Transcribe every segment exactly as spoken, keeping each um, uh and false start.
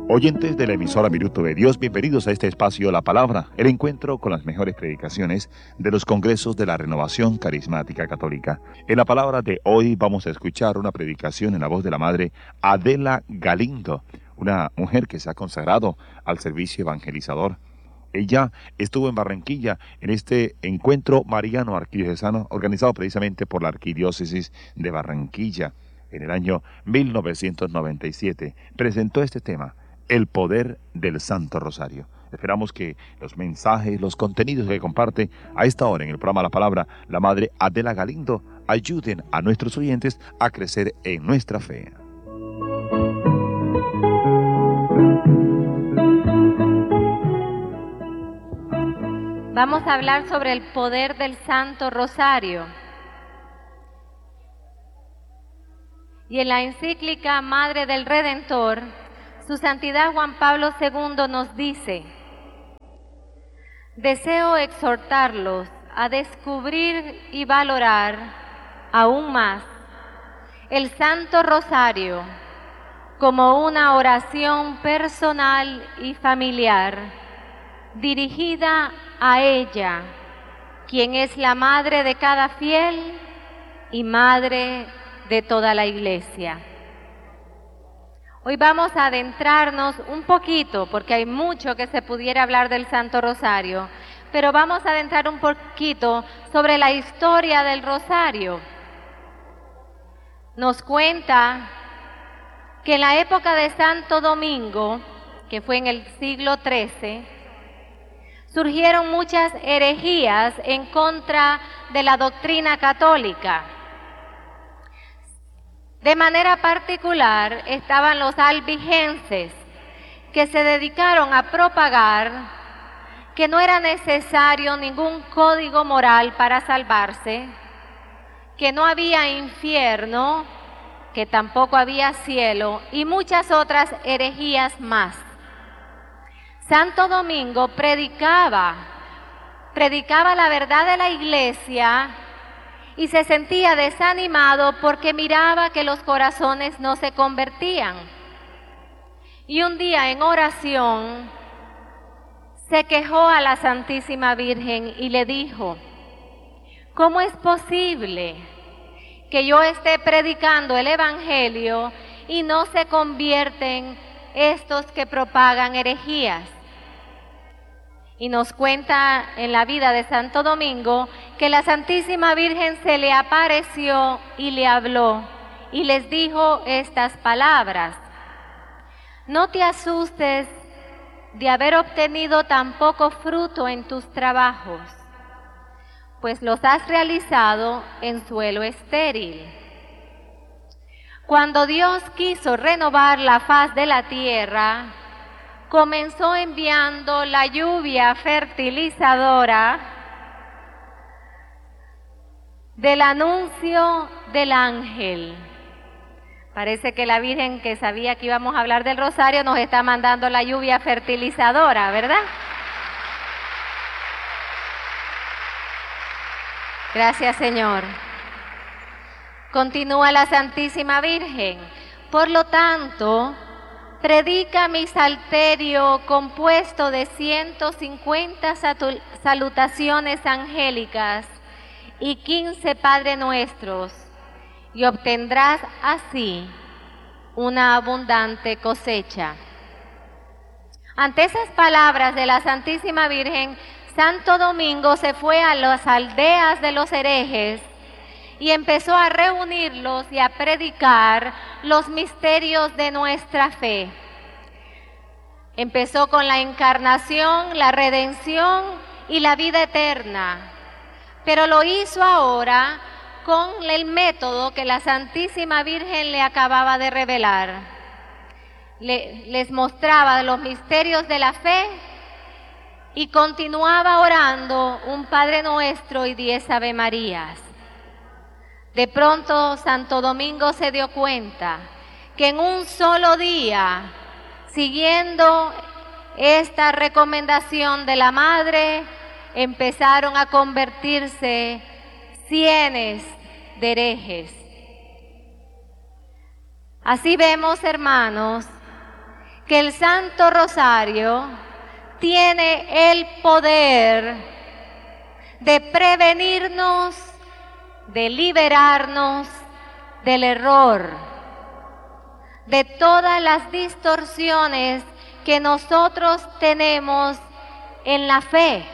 Oyentes de la emisora Minuto de Dios, bienvenidos a este espacio La Palabra, el encuentro con las mejores predicaciones de los congresos de la Renovación Carismática Católica. En la palabra de hoy vamos a escuchar una predicación en la voz de la Madre Adela Galindo, una mujer que se ha consagrado al servicio evangelizador. Ella estuvo en Barranquilla en este encuentro mariano arquidiocesano organizado precisamente por la Arquidiócesis de Barranquilla. En el año mil novecientos noventa y siete presentó este tema: el poder del Santo Rosario. Esperamos que los mensajes, los contenidos que comparte a esta hora en el programa La Palabra, la Madre Adela Galindo, ayuden a nuestros oyentes a crecer en nuestra fe. Vamos a hablar sobre el poder del Santo Rosario. Y en la encíclica Madre del Redentor, Su Santidad Juan Pablo segundo nos dice: deseo exhortarlos a descubrir y valorar aún más el Santo Rosario como una oración personal y familiar dirigida a ella, quien es la madre de cada fiel y madre de toda la Iglesia. Hoy vamos a adentrarnos un poquito, porque hay mucho que se pudiera hablar del Santo Rosario, pero vamos a adentrar un poquito sobre la historia del Rosario. Nos cuenta que en la época de Santo Domingo, que fue en el siglo trece, surgieron muchas herejías en contra de la doctrina católica. De manera particular estaban los albigenses, que se dedicaron a propagar que no era necesario ningún código moral para salvarse, que no había infierno, que tampoco había cielo y muchas otras herejías más. Santo Domingo predicaba, predicaba la verdad de la Iglesia y se sentía desanimado porque miraba que los corazones no se convertían. Y un día en oración se quejó a la Santísima Virgen y le dijo: ¿cómo es posible que yo esté predicando el Evangelio y no se convierten estos que propagan herejías? Y nos cuenta en la vida de Santo Domingo que la Santísima Virgen se le apareció y le habló y les dijo estas palabras: no te asustes de haber obtenido tan poco fruto en tus trabajos, pues los has realizado en suelo estéril. Cuando Dios quiso renovar la faz de la tierra, comenzó enviando la lluvia fertilizadora del anuncio del ángel. Parece que la Virgen, que sabía que íbamos a hablar del Rosario, nos está mandando la lluvia fertilizadora, ¿verdad? Gracias, Señor. Continúa la Santísima Virgen: por lo tanto, predica mi salterio compuesto de ciento cincuenta salutaciones angélicas y quince Padre Nuestros, y obtendrás así una abundante cosecha. Ante esas palabras de la Santísima Virgen, Santo Domingo se fue a las aldeas de los herejes y empezó a reunirlos y a predicar los misterios de nuestra fe. Empezó con la encarnación, la redención y la vida eterna, pero lo hizo ahora con el método que la Santísima Virgen le acababa de revelar. Le, les mostraba los misterios de la fe y continuaba orando un Padre Nuestro y diez Ave Marías. De pronto Santo Domingo se dio cuenta que en un solo día, siguiendo esta recomendación de la Madre, empezaron a convertirse cienes de herejes. Así vemos, hermanos, que el Santo Rosario tiene el poder de prevenirnos, de liberarnos del error, de todas las distorsiones que nosotros tenemos en la fe.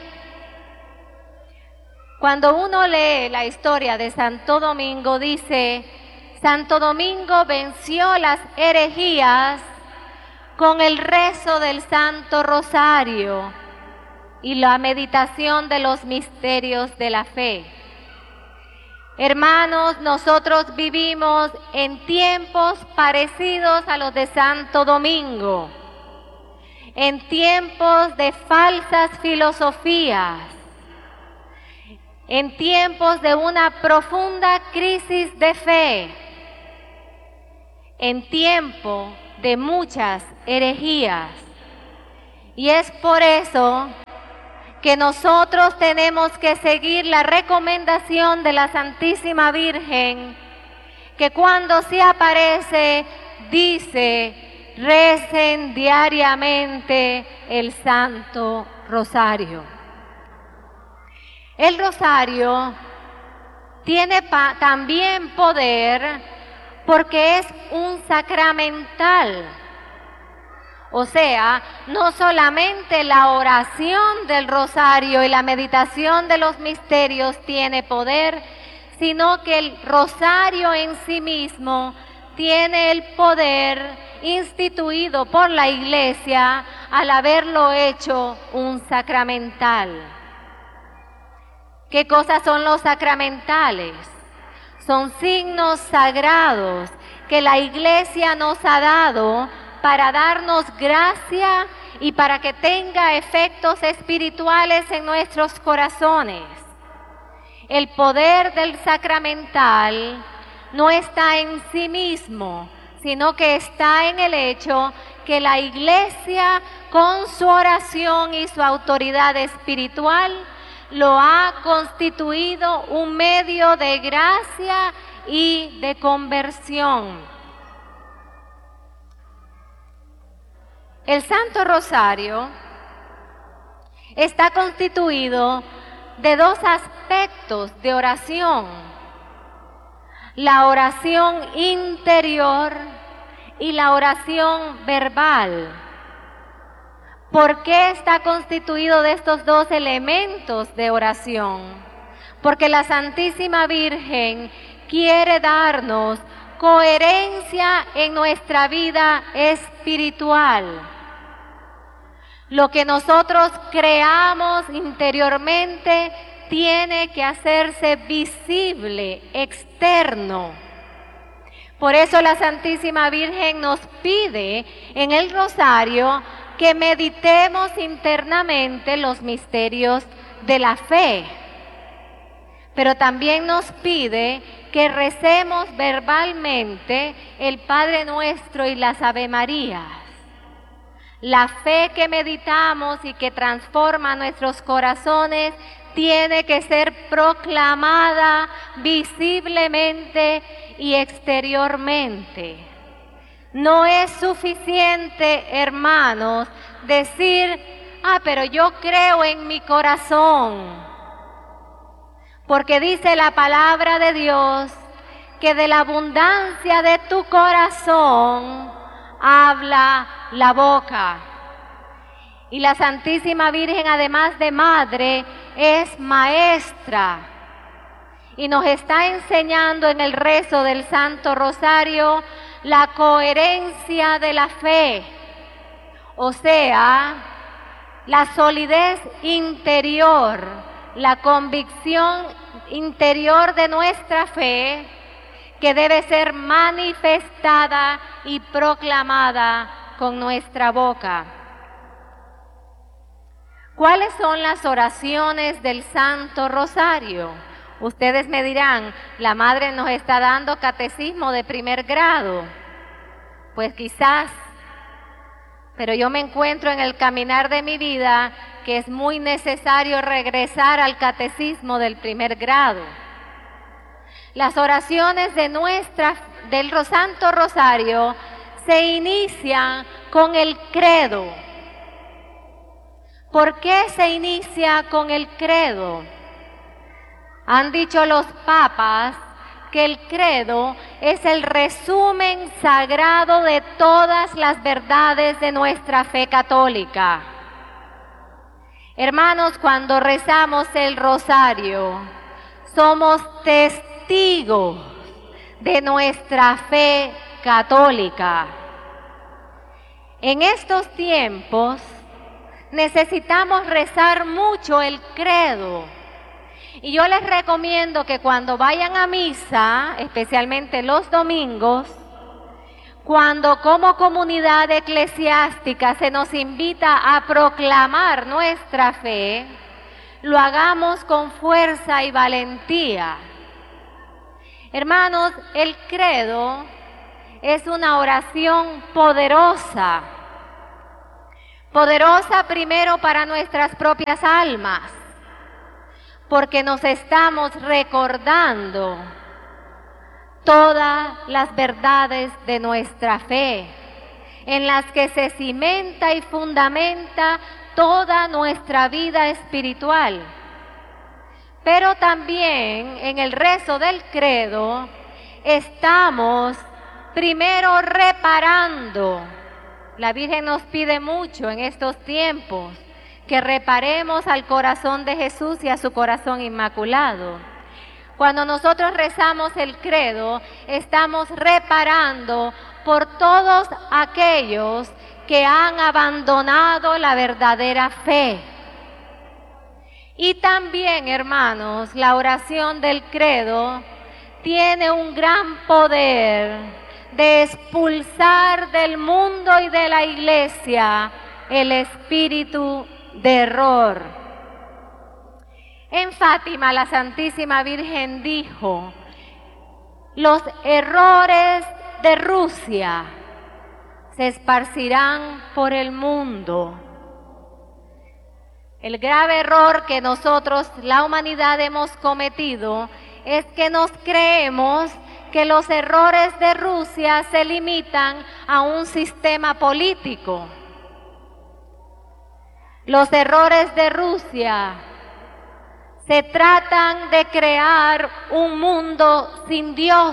Cuando uno lee la historia de Santo Domingo, dice: Santo Domingo venció las herejías con el rezo del Santo Rosario y la meditación de los misterios de la fe. Hermanos, nosotros vivimos en tiempos parecidos a los de Santo Domingo, en tiempos de falsas filosofías, en tiempos de una profunda crisis de fe, en tiempo de muchas herejías. Y es por eso que nosotros tenemos que seguir la recomendación de la Santísima Virgen, que cuando se aparece dice: recen diariamente el Santo Rosario. El rosario tiene también poder porque es un sacramental. O sea, no solamente la oración del rosario y la meditación de los misterios tiene poder, sino que el rosario en sí mismo tiene el poder instituido por la Iglesia al haberlo hecho un sacramental. ¿Qué cosas son los sacramentales? Son signos sagrados que la Iglesia nos ha dado para darnos gracia y para que tenga efectos espirituales en nuestros corazones. El poder del sacramental no está en sí mismo, sino que está en el hecho que la Iglesia, con su oración y su autoridad espiritual, lo ha constituido un medio de gracia y de conversión. El Santo Rosario está constituido de dos aspectos de oración: la oración interior y la oración verbal. ¿Por qué está constituido de estos dos elementos de oración? Porque la Santísima Virgen quiere darnos coherencia en nuestra vida espiritual. Lo que nosotros creamos interiormente tiene que hacerse visible, externo. Por eso la Santísima Virgen nos pide en el rosario que meditemos internamente los misterios de la fe, pero también nos pide que recemos verbalmente el Padre Nuestro y las Ave Marías. La fe que meditamos y que transforma nuestros corazones tiene que ser proclamada visiblemente y exteriormente. No es suficiente, hermanos, decir: ah, pero yo creo en mi corazón. Porque dice la palabra de Dios que de la abundancia de tu corazón habla la boca. Y la Santísima Virgen, además de madre, es maestra. Y nos está enseñando en el rezo del Santo Rosario la coherencia de la fe, o sea, la solidez interior, la convicción interior de nuestra fe que debe ser manifestada y proclamada con nuestra boca. ¿Cuáles son las oraciones del Santo Rosario? Ustedes me dirán: la Madre nos está dando catecismo de primer grado. Pues quizás, pero yo me encuentro en el caminar de mi vida que es muy necesario regresar al catecismo del primer grado. Las oraciones de nuestra, del Santo Rosario se inician con el credo. ¿Por qué se inicia con el credo? Han dicho los papas que el credo es el resumen sagrado de todas las verdades de nuestra fe católica. Hermanos, cuando rezamos el rosario, somos testigos de nuestra fe católica. En estos tiempos necesitamos rezar mucho el credo. Y yo les recomiendo que cuando vayan a misa, especialmente los domingos, cuando como comunidad eclesiástica se nos invita a proclamar nuestra fe, lo hagamos con fuerza y valentía. Hermanos, el credo es una oración poderosa. Poderosa primero para nuestras propias almas, porque nos estamos recordando todas las verdades de nuestra fe, en las que se cimenta y fundamenta toda nuestra vida espiritual. Pero también en el rezo del credo estamos primero reparando. La Virgen nos pide mucho en estos tiempos que reparemos al corazón de Jesús y a su corazón inmaculado. Cuando nosotros rezamos el credo, estamos reparando por todos aquellos que han abandonado la verdadera fe. Y también, hermanos, la oración del credo tiene un gran poder de expulsar del mundo y de la iglesia el espíritu de error. En Fátima, la Santísima Virgen dijo: los errores de Rusia se esparcirán por el mundo. El grave error que nosotros, la humanidad, hemos cometido es que nos creemos que los errores de Rusia se limitan a un sistema político. Los errores de Rusia se tratan de crear un mundo sin Dios.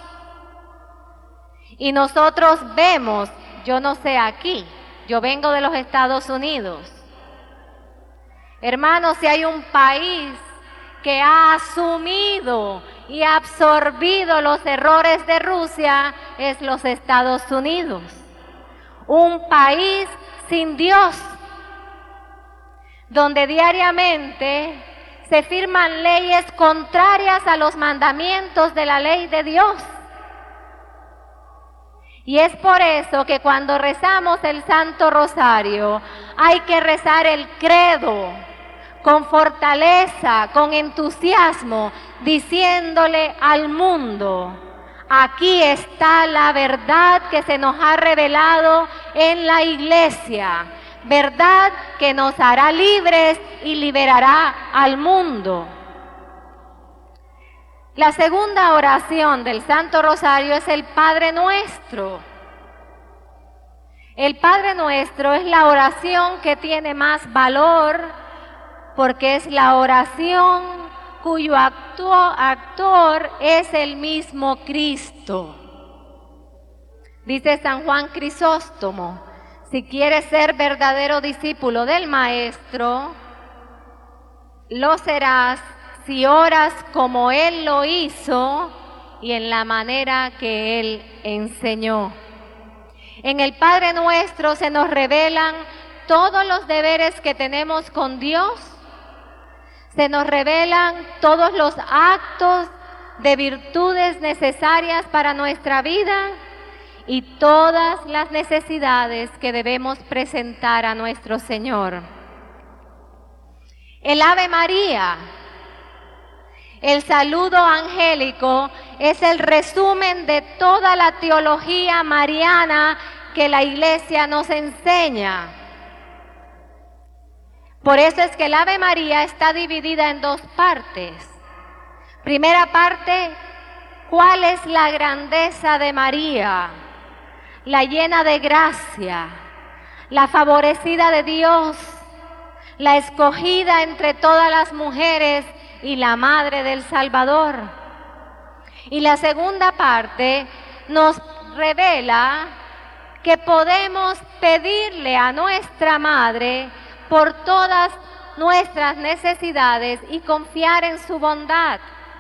Y nosotros vemos, yo no sé aquí, yo vengo de los Estados Unidos. Hermanos, si hay un país que ha asumido y absorbido los errores de Rusia, es los Estados Unidos. Un país sin Dios, donde diariamente se firman leyes contrarias a los mandamientos de la ley de Dios. Y es por eso que cuando rezamos el Santo Rosario, hay que rezar el credo con fortaleza, con entusiasmo, diciéndole al mundo: aquí está la verdad que se nos ha revelado en la iglesia, verdad que nos hará libres y liberará al mundo. La segunda oración del Santo Rosario es el Padre Nuestro. El Padre Nuestro es la oración que tiene más valor, porque es la oración cuyo actor, actor es el mismo Cristo. Dice San Juan Crisóstomo: si quieres ser verdadero discípulo del Maestro, lo serás si oras como Él lo hizo y en la manera que Él enseñó. En el Padre Nuestro se nos revelan todos los deberes que tenemos con Dios. Se nos revelan todos los actos de virtudes necesarias para nuestra vida y todas las necesidades que debemos presentar a nuestro Señor. El Ave María, el saludo angélico, es el resumen de toda la teología mariana que la Iglesia nos enseña. Por eso es que el Ave María está dividida en dos partes. Primera parte, ¿cuál es la grandeza de María? la llena de gracia, la favorecida de Dios, la escogida entre todas las mujeres y la madre del Salvador. Y la segunda parte nos revela que podemos pedirle a nuestra madre por todas nuestras necesidades y confiar en su bondad.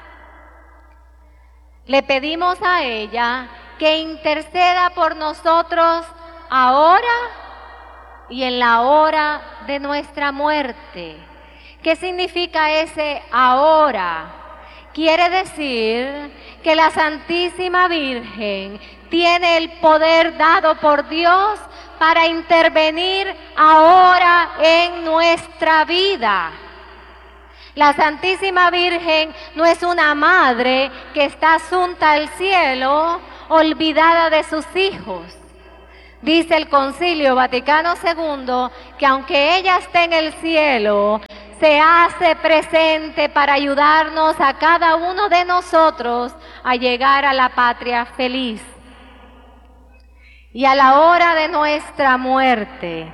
Le pedimos a ella que interceda por nosotros ahora y en la hora de nuestra muerte. ¿Qué significa ese ahora? Quiere decir que la Santísima Virgen tiene el poder dado por Dios para intervenir ahora en nuestra vida. La Santísima Virgen no es una madre que está asunta al cielo, olvidada de sus hijos. Dice el Concilio Vaticano segundo que aunque ella esté en el cielo, se hace presente para ayudarnos a cada uno de nosotros a llegar a la patria feliz. Y a la hora de nuestra muerte,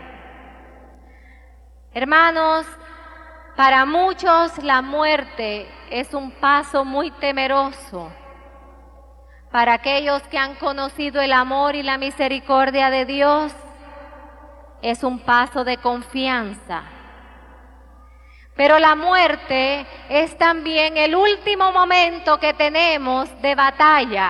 hermanos, para muchos la muerte es un paso muy temeroso. Para aquellos que han conocido el amor y la misericordia de Dios, es un paso de confianza. Pero la muerte es también el último momento que tenemos de batalla.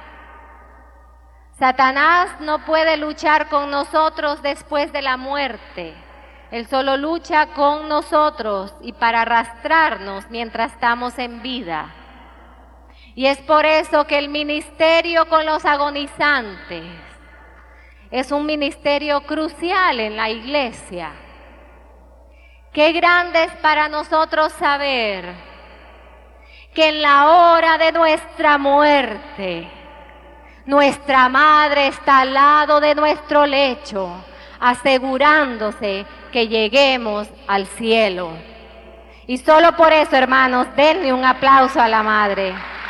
Satanás no puede luchar con nosotros después de la muerte. Él solo lucha con nosotros y para arrastrarnos mientras estamos en vida. Y es por eso que el ministerio con los agonizantes es un ministerio crucial en la iglesia. Qué grande es para nosotros saber que en la hora de nuestra muerte, nuestra madre está al lado de nuestro lecho, asegurándose que lleguemos al cielo. Y solo por eso, hermanos, denle un aplauso a la madre.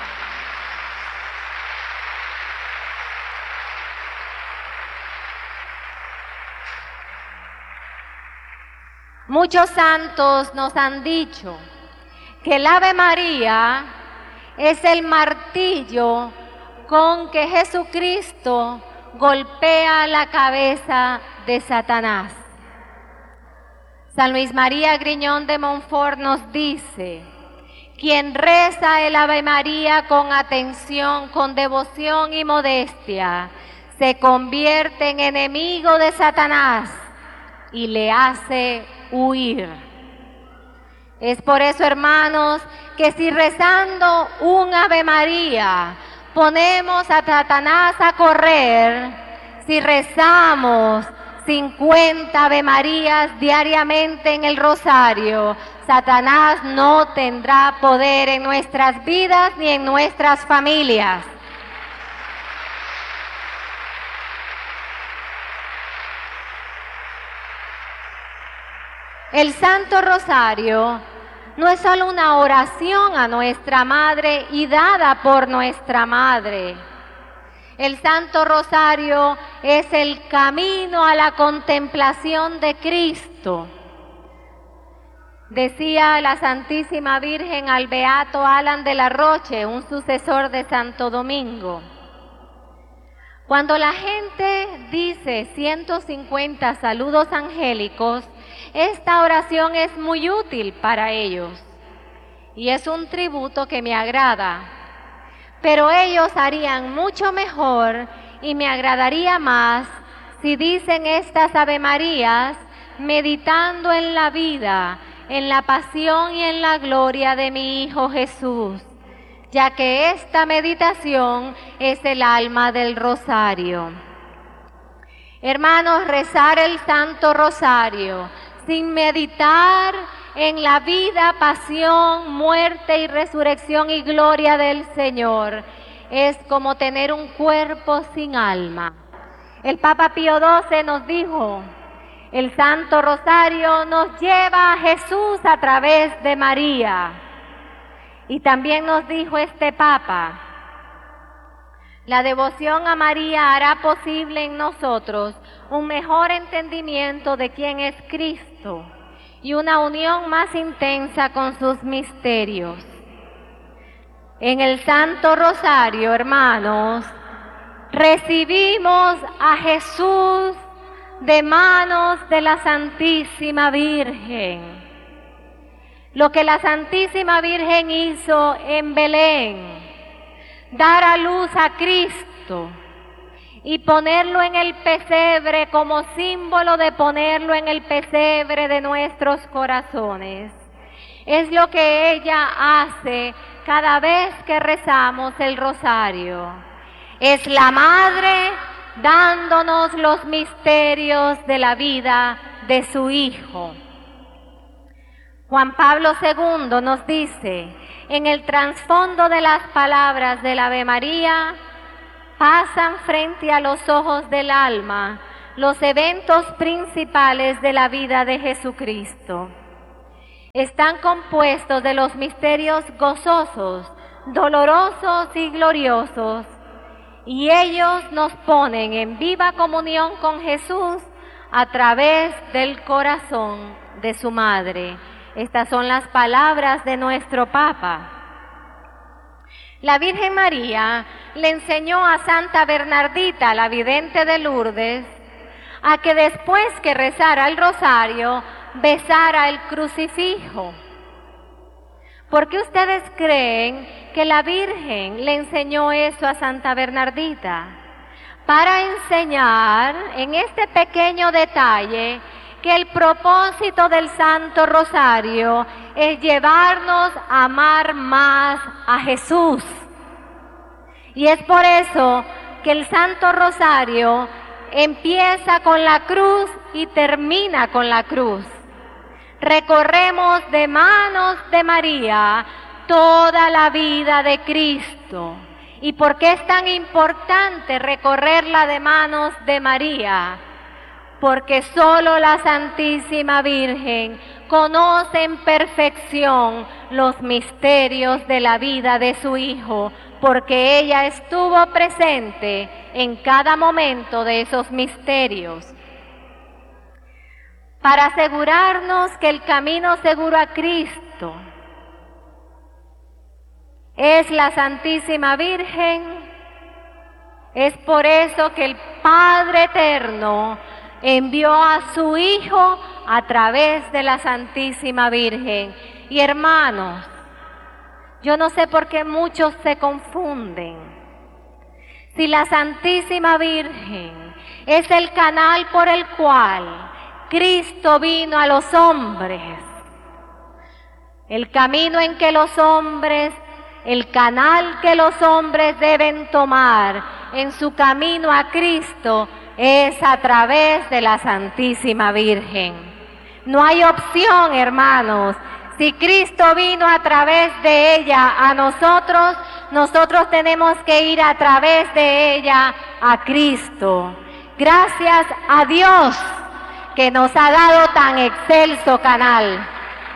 Muchos santos nos han dicho que el Ave María es el martillo con que Jesucristo golpea la cabeza de Satanás. San Luis María Griñón de Montfort nos dice: quien reza el Ave María con atención, con devoción y modestia, se convierte en enemigo de Satanás y le hace huir. Es por eso, hermanos, que si rezando un Ave María ponemos a Satanás a correr, si rezamos cincuenta Ave Marías diariamente en el rosario, Satanás no tendrá poder en nuestras vidas ni en nuestras familias. El Santo Rosario no es solo una oración a nuestra Madre y dada por nuestra Madre. El Santo Rosario es el camino a la contemplación de Cristo. Decía la Santísima Virgen al Beato Alan de la Roche, un sucesor de Santo Domingo: cuando la gente dice ciento cincuenta saludos angélicos, esta oración es muy útil para ellos y es un tributo que me agrada, pero ellos harían mucho mejor y me agradaría más si dicen estas Ave Marías meditando en la vida, en la pasión y en la gloria de mi Hijo Jesús, ya que esta meditación es el alma del rosario. Hermanos, rezar el Santo Rosario sin meditar en la vida, pasión, muerte y resurrección y gloria del Señor es como tener un cuerpo sin alma. El Papa Pío doce nos dijo: el Santo Rosario nos lleva a Jesús a través de María. Y también nos dijo este Papa: La devoción a María hará posible en nosotros un mejor entendimiento de quién es Cristo y una unión más intensa con sus misterios. En el Santo Rosario, hermanos, recibimos a Jesús de manos de la Santísima Virgen. Lo que la Santísima Virgen hizo en Belén, dar a luz a Cristo y ponerlo en el pesebre como símbolo de ponerlo en el pesebre de nuestros corazones, es lo que ella hace cada vez que rezamos el rosario. Es la Madre dándonos los misterios de la vida de su Hijo. Juan Pablo segundo nos dice, en el trasfondo de las palabras del Ave María, pasan frente a los ojos del alma los eventos principales de la vida de Jesucristo. Están compuestos de los misterios gozosos, dolorosos y gloriosos, y ellos nos ponen en viva comunión con Jesús a través del corazón de su madre. Estas son las palabras de nuestro Papa. La Virgen María le enseñó a Santa Bernardita, la vidente de Lourdes, a que después que rezara el rosario, besara el crucifijo. ¿Por qué ustedes creen que la Virgen le enseñó eso a Santa Bernardita? Para enseñar en este pequeño detalle que el propósito del Santo Rosario es llevarnos a amar más a Jesús. Y es por eso que el Santo Rosario empieza con la cruz y termina con la cruz. Recorremos de manos de María toda la vida de Cristo. ¿Y por qué es tan importante recorrerla de manos de María? Porque solo la Santísima Virgen conoce en perfección los misterios de la vida de su Hijo, porque ella estuvo presente en cada momento de esos misterios. Para asegurarnos que el camino seguro a Cristo es la Santísima Virgen, es por eso que el Padre Eterno envió a su Hijo a través de la Santísima Virgen. Y hermanos, yo no sé por qué muchos se confunden. Si la Santísima Virgen es el canal por el cual Cristo vino a los hombres, el camino en que los hombres, el canal que los hombres deben tomar en su camino a Cristo es a través de la Santísima Virgen. No hay opción, hermanos. Si Cristo vino a través de ella a nosotros, nosotros tenemos que ir a través de ella a Cristo. Gracias a Dios que nos ha dado tan excelso canal.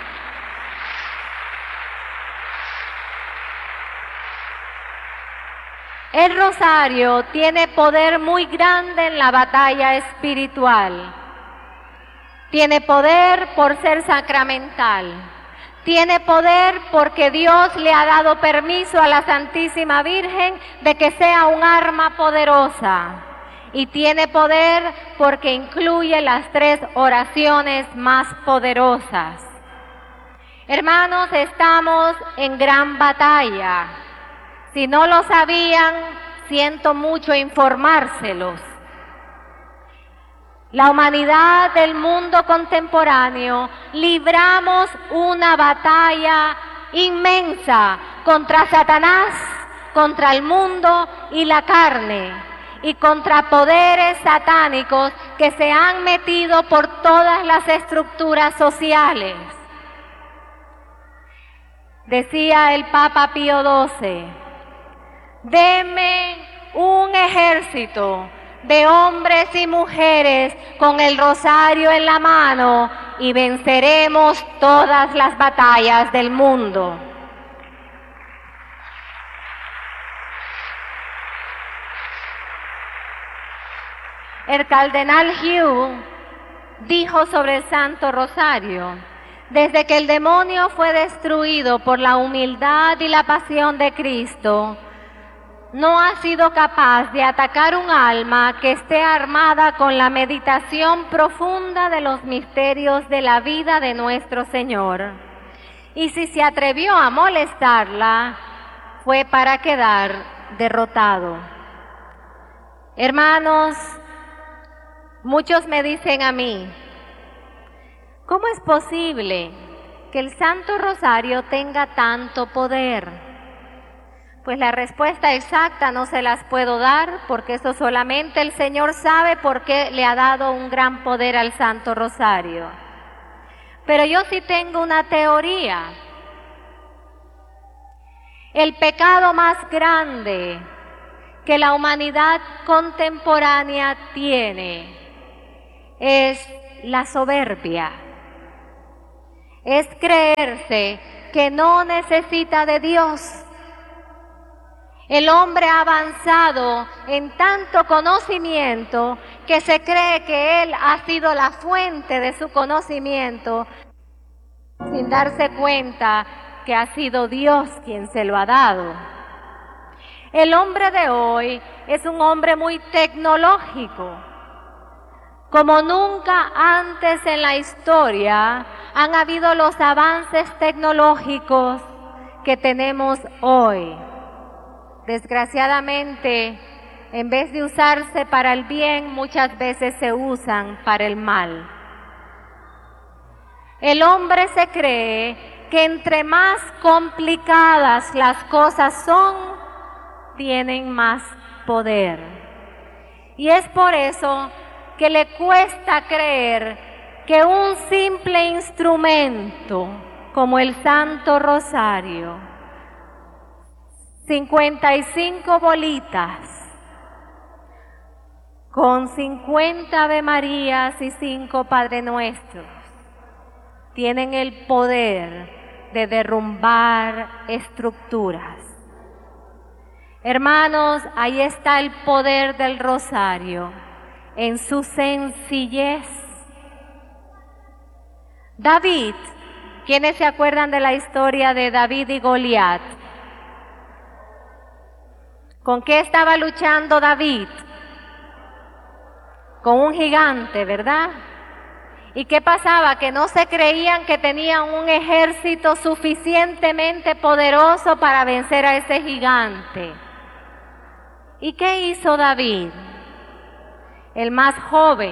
El rosario tiene poder muy grande en la batalla espiritual. Tiene poder por ser sacramental. Tiene poder porque Dios le ha dado permiso a la Santísima Virgen de que sea un arma poderosa. Y tiene poder porque incluye las tres oraciones más poderosas. Hermanos, estamos en gran batalla. Si no lo sabían, siento mucho informárselos. La humanidad del mundo contemporáneo libramos una batalla inmensa contra Satanás, contra el mundo y la carne, y contra poderes satánicos que se han metido por todas las estructuras sociales. Decía el Papa Pío doce, deme un ejército de hombres y mujeres con el rosario en la mano y venceremos todas las batallas del mundo. el cardenal Hugh dijo sobre el Santo Rosario: desde que el demonio fue destruido por la humildad y la pasión de Cristo, no ha sido capaz de atacar un alma que esté armada con la meditación profunda de los misterios de la vida de nuestro Señor. Y si se atrevió a molestarla, fue para quedar derrotado. Hermanos, muchos me dicen a mí: ¿cómo es posible que el Santo Rosario tenga tanto poder? Pues la respuesta exacta no se las puedo dar, porque eso solamente el Señor sabe por qué le ha dado un gran poder al Santo Rosario. Pero yo sí tengo una teoría. El pecado más grande que la humanidad contemporánea tiene es la soberbia. Es creerse que no necesita de Dios. El hombre ha avanzado en tanto conocimiento que se cree que él ha sido la fuente de su conocimiento, sin darse cuenta que ha sido Dios quien se lo ha dado. El hombre de hoy es un hombre muy tecnológico. Como nunca antes en la historia han habido los avances tecnológicos que tenemos hoy. Desgraciadamente, en vez de usarse para el bien, muchas veces se usan para el mal. El hombre se cree que entre más complicadas las cosas son, tienen más poder. Y es por eso que le cuesta creer que un simple instrumento como el Santo Rosario, cincuenta y cinco bolitas, con cincuenta Ave Marías y cinco Padre Nuestros, tienen el poder de derrumbar estructuras. Hermanos, ahí está el poder del rosario, en su sencillez. David, ¿quiénes se acuerdan de la historia de David y Goliat? ¿Con qué estaba luchando David? Con un gigante, ¿verdad? ¿Y qué pasaba? Que no se creían que tenían un ejército suficientemente poderoso para vencer a ese gigante. ¿Y qué hizo David? El más joven,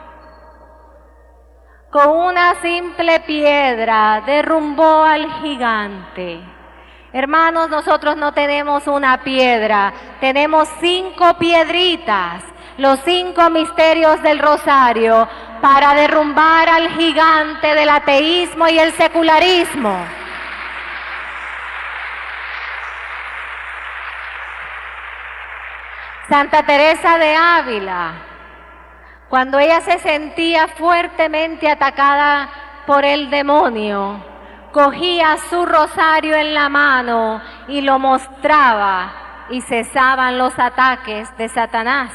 con una simple piedra derrumbó al gigante. Hermanos, nosotros no tenemos una piedra, tenemos cinco piedritas, los cinco misterios del rosario, para derrumbar al gigante del ateísmo y el secularismo. Santa Teresa de Ávila, cuando ella se sentía fuertemente atacada por el demonio, cogía su rosario en la mano y lo mostraba y cesaban los ataques de Satanás.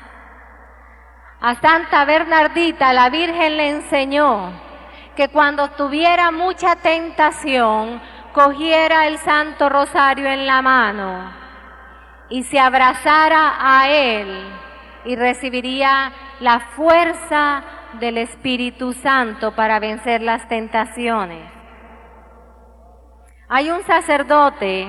A Santa Bernardita la Virgen le enseñó que cuando tuviera mucha tentación, cogiera el Santo Rosario en la mano y se abrazara a él y recibiría la fuerza del Espíritu Santo para vencer las tentaciones. Hay un sacerdote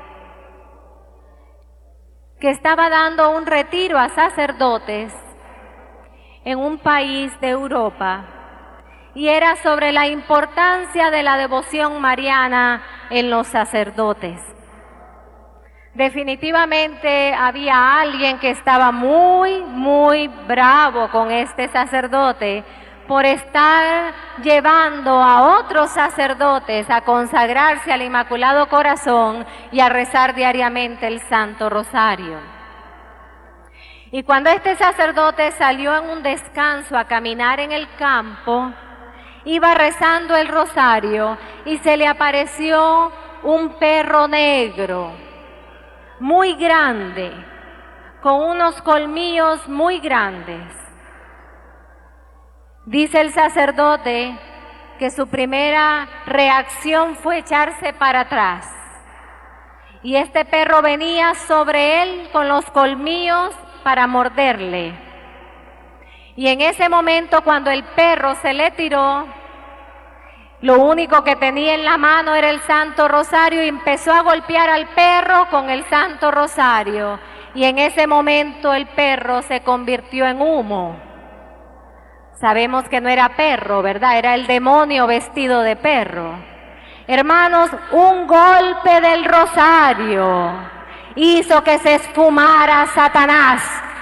que estaba dando un retiro a sacerdotes en un país de Europa y era sobre la importancia de la devoción mariana en los sacerdotes. Definitivamente había alguien que estaba muy, muy bravo con este sacerdote por estar llevando a otros sacerdotes a consagrarse al Inmaculado Corazón y a rezar diariamente el Santo Rosario. Y cuando este sacerdote salió en un descanso a caminar en el campo, iba rezando el rosario y se le apareció un perro negro, muy grande, con unos colmillos muy grandes. Dice el sacerdote que su primera reacción fue echarse para atrás. Y este perro venía sobre él con los colmillos para morderle. Y en ese momento, cuando el perro se le tiró, lo único que tenía en la mano era el Santo Rosario y empezó a golpear al perro con el Santo Rosario. Y en ese momento el perro se convirtió en humo. Sabemos que no era perro, ¿verdad? Era el demonio vestido de perro. Hermanos, un golpe del rosario hizo que se esfumara Satanás.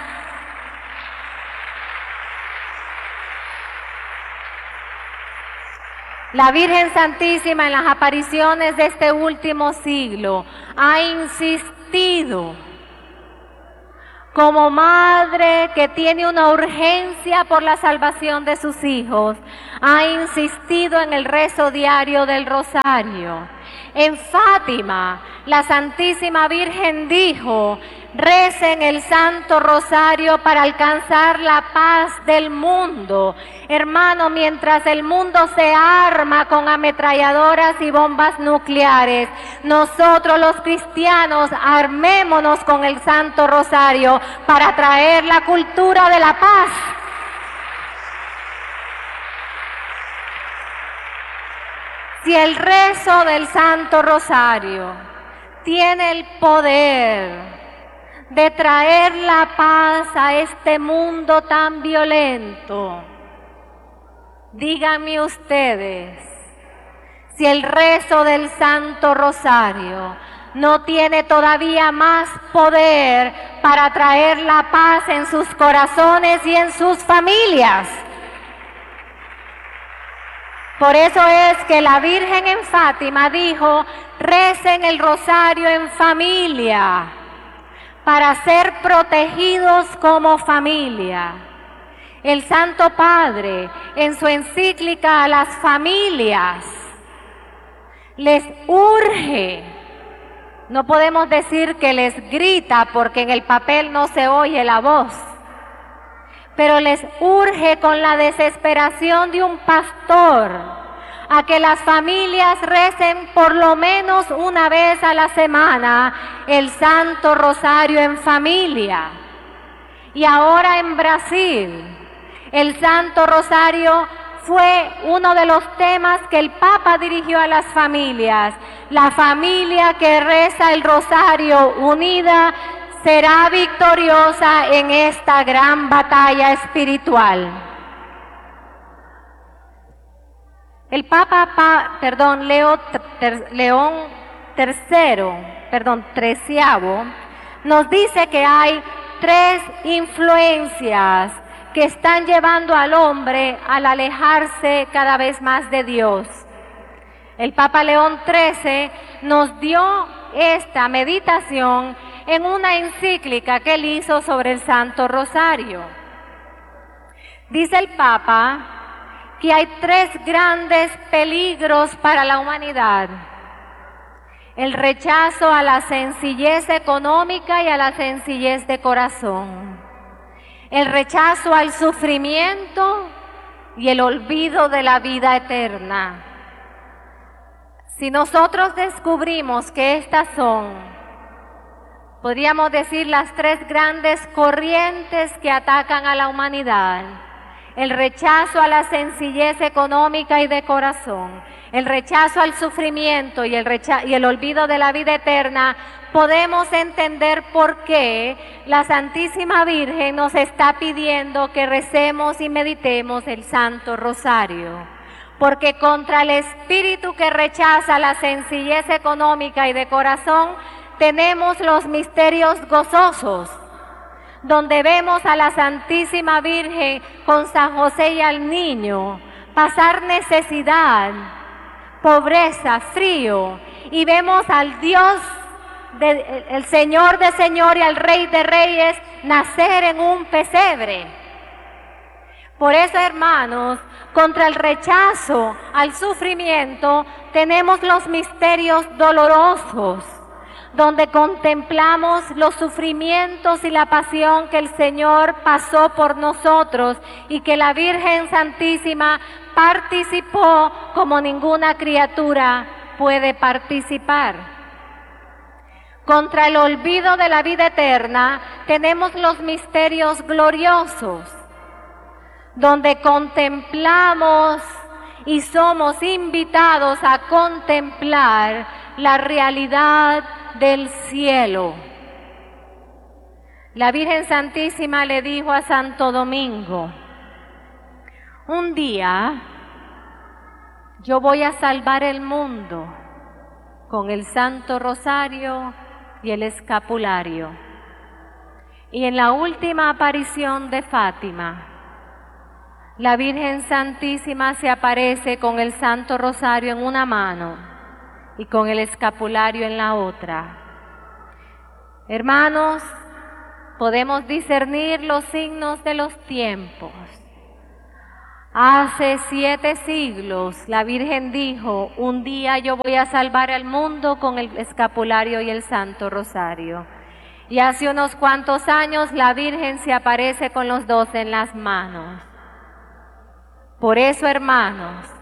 La Virgen Santísima en las apariciones de este último siglo ha insistido como madre que tiene una urgencia por la salvación de sus hijos, ha insistido en el rezo diario del rosario. En Fátima, la Santísima Virgen dijo: recen el Santo Rosario para alcanzar la paz del mundo. Hermano, mientras el mundo se arma con ametralladoras y bombas nucleares, nosotros los cristianos armémonos con el Santo Rosario para traer la cultura de la paz. Si el rezo del Santo Rosario tiene el poder de traer la paz a este mundo tan violento, díganme ustedes, si el rezo del Santo Rosario no tiene todavía más poder para traer la paz en sus corazones y en sus familias. Por eso es que la Virgen en Fátima dijo: recen el rosario en familia, para ser protegidos como familia. El Santo Padre, en su encíclica a las familias, les urge, no podemos decir que les grita porque en el papel no se oye la voz, pero les urge con la desesperación de un pastor a que las familias recen por lo menos una vez a la semana el Santo Rosario en familia. Y ahora en Brasil, el Santo Rosario fue uno de los temas que el Papa dirigió a las familias. La familia que reza el Rosario unida será victoriosa en esta gran batalla espiritual. El Papa, pa, perdón, Leo, ter, León tercero, perdón, treceavo, nos dice que hay tres influencias que están llevando al hombre al alejarse cada vez más de Dios. El Papa León trece nos dio esta meditación en una encíclica que él hizo sobre el Santo Rosario. Dice el Papa que hay tres grandes peligros para la humanidad: el rechazo a la sencillez económica y a la sencillez de corazón, el rechazo al sufrimiento y el olvido de la vida eterna. Si nosotros descubrimos que estas son, podríamos decir, las tres grandes corrientes que atacan a la humanidad: el rechazo a la sencillez económica y de corazón, el rechazo al sufrimiento y el, recha- y el olvido de la vida eterna, podemos entender por qué la Santísima Virgen nos está pidiendo que recemos y meditemos el Santo Rosario. Porque contra el espíritu que rechaza la sencillez económica y de corazón, tenemos los misterios gozosos, donde vemos a la Santísima Virgen con San José y al niño pasar necesidad, pobreza, frío, y vemos al Dios, de, el Señor de Señor y al Rey de Reyes nacer en un pesebre. Por eso, hermanos, contra el rechazo al sufrimiento tenemos los misterios dolorosos, donde contemplamos los sufrimientos y la pasión que el Señor pasó por nosotros y que la Virgen Santísima participó como ninguna criatura puede participar. Contra el olvido de la vida eterna tenemos los misterios gloriosos, donde contemplamos y somos invitados a contemplar la realidad del cielo. La Virgen Santísima le dijo a Santo Domingo: un día yo voy a salvar el mundo con el Santo Rosario y el escapulario. Y en la última aparición de Fátima, la Virgen Santísima se aparece con el Santo Rosario en una mano y con el escapulario en la otra. Hermanos, podemos discernir los signos de los tiempos. Hace siete siglos la Virgen dijo: un día yo voy a salvar al mundo con el escapulario y el Santo Rosario. Y hace unos cuantos años la Virgen se aparece con los dos en las manos. Por eso, hermanos,